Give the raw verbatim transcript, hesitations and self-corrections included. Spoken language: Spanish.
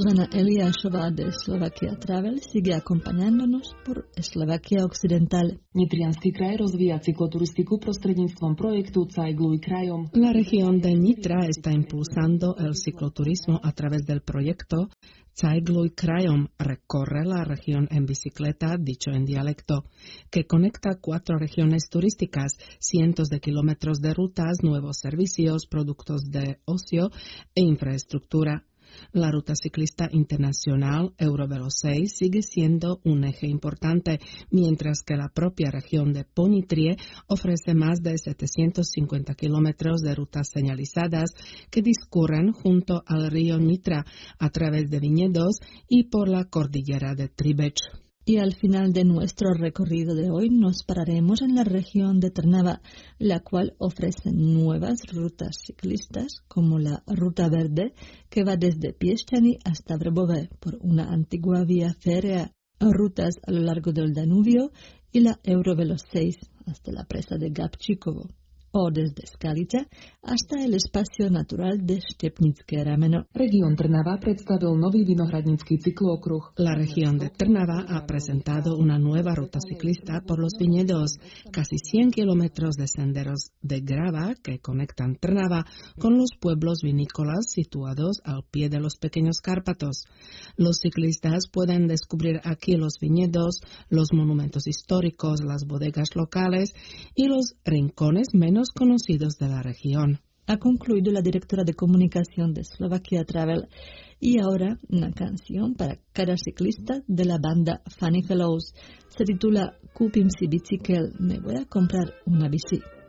Zuzana Eliášová de Slovakia Travel sigue acompañándonos por Eslovaquia Occidental. Nitriansky kraj rozvíja cykloturistiku prostredníctvom projektu Cycluj krajom. La región de Nitra está impulsando el cicloturismo a través del proyecto Cycluj krajom, recorre la región en bicicleta, dicho en dialecto, que conecta cuatro regiones turísticas, cientos de kilómetros de rutas, nuevos servicios, productos de ocio e infraestructura. La ruta ciclista internacional Eurovelo seis sigue siendo un eje importante, mientras que la propia región de Ponitrie ofrece más de setecientos cincuenta kilómetros de rutas señalizadas que discurren junto al río Nitra a través de viñedos y por la cordillera de Tribech. Y al final de nuestro recorrido de hoy nos pararemos en la región de Trnava, la cual ofrece nuevas rutas ciclistas como la Ruta Verde, que va desde Piešťany hasta Vrbové por una antigua vía férrea, rutas a lo largo del Danubio y la Eurovelo seis hasta la presa de Gabčíkovo, o desde Skalica hasta el espacio natural de Štepnické rameno. Región Trnava predstavil nový vinohradnícky cyklookruh. La región de Trnava ha presentado una nueva ruta ciclista por los viñedos, casi cien kilómetros de senderos de grava que conectan Trnava con los pueblos vinícolas situados al pie de los pequeños Cárpatos. Los ciclistas pueden descubrir aquí los viñedos, los monumentos históricos, las bodegas locales y los rincones menos conocidos de la región. Ha concluido la directora de comunicación de Slovakia Travel. Y ahora una canción para cada ciclista de la banda Funny Fellows. Se titula Kúpim si bicykel, me voy a comprar una bici.